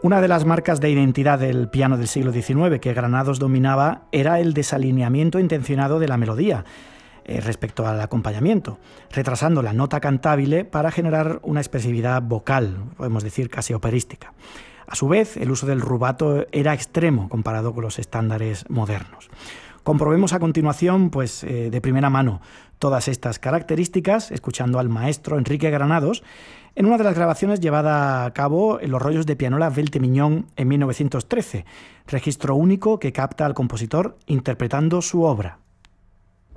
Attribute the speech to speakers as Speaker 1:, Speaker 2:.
Speaker 1: Una de las marcas de identidad del piano del siglo XIX que Granados dominaba era el desalineamiento intencionado de la melodía respecto al acompañamiento, retrasando la nota cantable para generar una expresividad vocal, podemos decir casi operística. A su vez, el uso del rubato era extremo comparado con los estándares modernos. Comprobemos a continuación, de primera mano, todas estas características, escuchando al maestro Enrique Granados, en una de las grabaciones llevada a cabo en los rollos de pianola Velte Mignon en 1913, registro único que capta al compositor interpretando su obra.